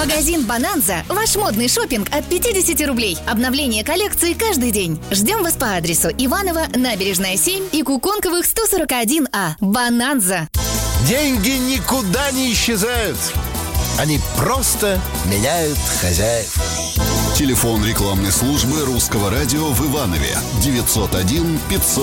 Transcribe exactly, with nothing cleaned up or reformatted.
Магазин «Бонанза» – ваш модный шопинг от пятидесяти рублей. Обновление коллекции каждый день. Ждем вас по адресу Иваново, Набережная, семь и Куконковых, сто сорок один А. «Бонанза». Деньги никуда не исчезают. Они просто меняют хозяев. Телефон рекламной службы Русского радио в Иванове девятьсот один пятьсот